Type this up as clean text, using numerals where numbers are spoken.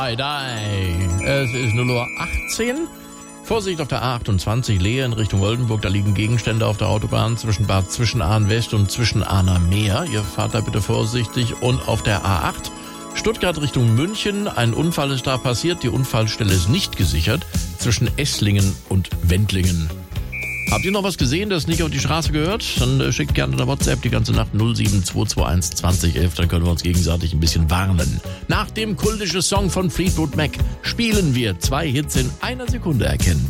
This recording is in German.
Es ist 0:18 Uhr. Vorsicht auf der A28 Lehe in Richtung Oldenburg. Da liegen Gegenstände auf der Autobahn zwischen Bad Zwischenahn West und Zwischenahner Meer. Ihr fahrt da bitte vorsichtig. Und auf der A8 Stuttgart Richtung München. Ein Unfall ist da passiert. Die Unfallstelle ist nicht gesichert. Zwischen Esslingen und Wendlingen. Habt ihr noch was gesehen, das nicht auf die Straße gehört? Dann schickt gerne eine WhatsApp die ganze Nacht 07221 2011. Dann können wir uns gegenseitig ein bisschen warnen. Nach dem kultischen Song von Fleetwood Mac spielen wir 2 Hits in einer Sekunde erkennen.